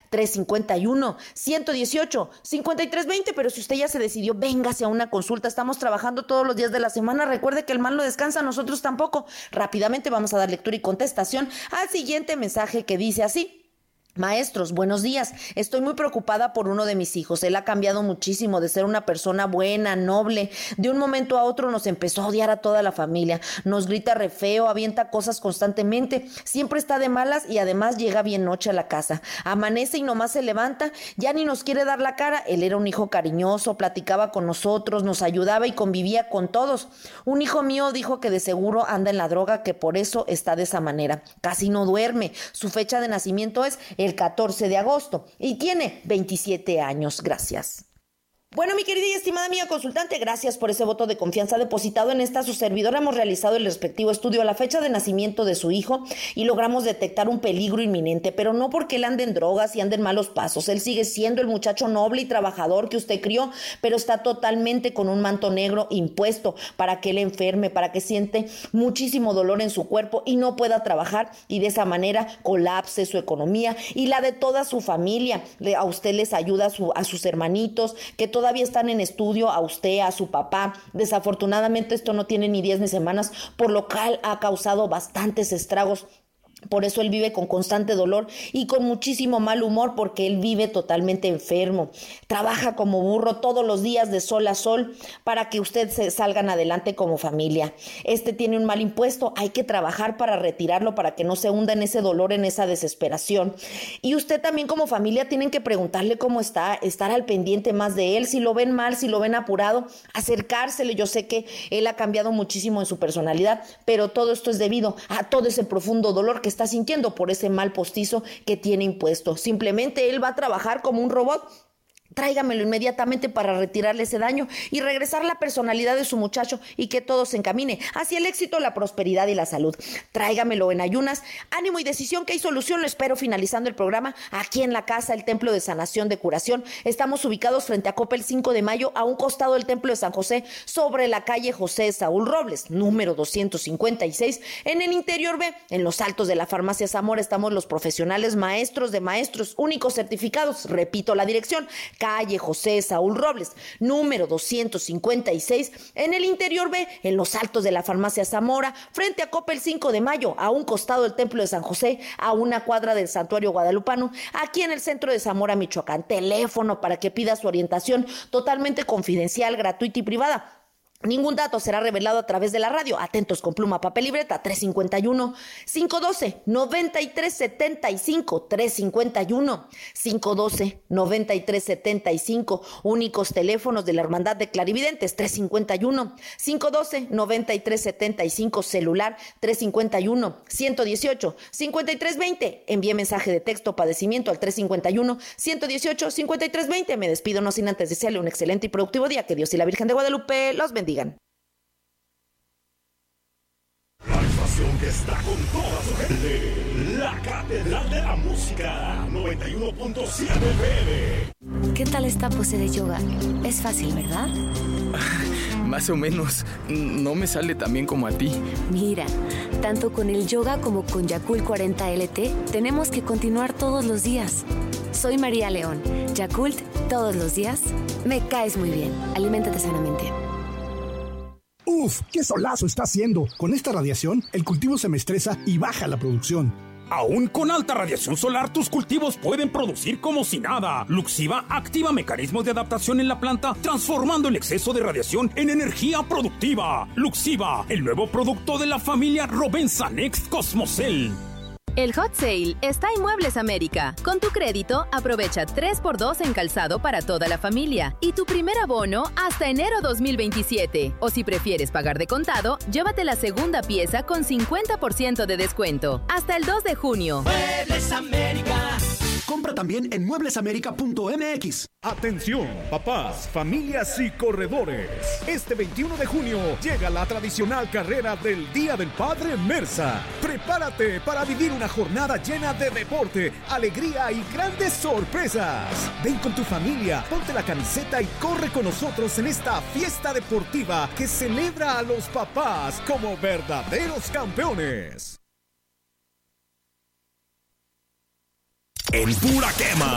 351-118-5320. Pero si usted ya se decidió, véngase a una consulta. Estamos trabajando todos los días de la semana. Recuerde que el mal no descansa, nosotros tampoco. Rápidamente vamos a dar lectura y contestación al siguiente mensaje que dice así: Maestros, buenos días. Estoy muy preocupada por uno de mis hijos. Él ha cambiado muchísimo de ser una persona buena, noble. De un momento a otro nos empezó a odiar a toda la familia. Nos grita re feo, avienta cosas constantemente. Siempre está de malas y además llega bien noche a la casa. Amanece y nomás se levanta. Ya ni nos quiere dar la cara. Él era un hijo cariñoso, platicaba con nosotros, nos ayudaba y convivía con todos. Un hijo mío dijo que de seguro anda en la droga, que por eso está de esa manera. Casi no duerme. Su fecha de nacimiento es el 14 de agosto y tiene 27 años. Gracias. Bueno, mi querida y estimada amiga consultante, gracias por ese voto de confianza depositado en esta su servidora. Hemos realizado el respectivo estudio a la fecha de nacimiento de su hijo y logramos detectar un peligro inminente, pero no porque él ande en drogas y ande en malos pasos. Él sigue siendo el muchacho noble y trabajador que usted crió, pero está totalmente con un manto negro impuesto para que él enferme, para que siente muchísimo dolor en su cuerpo y no pueda trabajar, y de esa manera colapse su economía y la de toda su familia. A usted les ayuda a sus hermanitos que todavía están en estudio, a usted, a su papá. Desafortunadamente esto no tiene ni 10 ni semanas, por lo cual ha causado bastantes estragos. Por eso él vive con constante dolor y con muchísimo mal humor, porque él vive totalmente enfermo. Trabaja como burro todos los días de sol a sol para que ustedes se salgan adelante como familia. Tiene un mal impuesto, hay que trabajar para retirarlo, para que no se hunda en ese dolor, en esa desesperación. Y usted también como familia tienen que preguntarle cómo está, estar al pendiente más de él. Si lo ven mal, si lo ven apurado, acercársele. Yo sé que él ha cambiado muchísimo en su personalidad, pero todo esto es debido a todo ese profundo dolor que está sintiendo por ese mal postizo que tiene impuesto. Simplemente él va a trabajar como un robot. Tráigamelo inmediatamente para retirarle ese daño y regresar la personalidad de su muchacho y que todo se encamine hacia el éxito, la prosperidad y la salud. Tráigamelo en ayunas, ánimo y decisión, que hay solución. Lo espero finalizando el programa aquí en la casa, el Templo de Sanación de Curación. Estamos ubicados frente a Coppel 5 de Mayo, a un costado del Templo de San José, sobre la calle José Saúl Robles, número 256. En el interior B, en los altos de la Farmacia Zamora, estamos los profesionales maestros de maestros, únicos certificados. Repito la dirección: calle José Saúl Robles, número 256, en el interior B, en los altos de la Farmacia Zamora, frente a Coppel 5 de Mayo, a un costado del Templo de San José, a una cuadra del Santuario Guadalupano, aquí en el centro de Zamora, Michoacán. Teléfono para que pida su orientación totalmente confidencial, gratuita y privada. Ningún dato será revelado a través de la radio. Atentos con pluma, papel y libreta. 351-512-9375. 351-512-9375. Únicos teléfonos de la Hermandad de Clarividentes. 351-512-9375. Celular 351-118-5320. Envíe mensaje de texto padecimiento al 351-118-5320. Me despido no sin antes desearle un excelente y productivo día. Que Dios y la Virgen de Guadalupe los bendiga. Digan. La estación que está con toda su gente, la Catedral de la Música, 91.7 FM. ¿Qué tal esta pose de yoga? Es fácil, ¿verdad? Más o menos. No me sale tan bien como a ti. Mira, tanto con el yoga como con Yakult 40 LT, tenemos que continuar todos los días. Soy María León. Yakult, todos los días. Me caes muy bien. Aliméntate sanamente. ¡Uf! ¡Qué solazo está haciendo! Con esta radiación, el cultivo se me estresa y baja la producción. Aún con alta radiación solar, tus cultivos pueden producir como si nada. Luxiva activa mecanismos de adaptación en la planta, transformando el exceso de radiación en energía productiva. Luxiva, el nuevo producto de la familia Rovensa Next Cosmocel. El Hot Sale está en Muebles América. Con tu crédito, aprovecha 3x2 en calzado para toda la familia y tu primer abono hasta enero 2027. O si prefieres pagar de contado, llévate la segunda pieza con 50% de descuento. Hasta el 2 de junio. Muebles América. Compra también en mueblesamerica.mx. Atención, papás, familias y corredores. Este 21 de junio llega la tradicional carrera del Día del Padre Mersa. Prepárate para vivir una jornada llena de deporte, alegría y grandes sorpresas. Ven con tu familia, ponte la camiseta y corre con nosotros en esta fiesta deportiva que celebra a los papás como verdaderos campeones. En pura quema.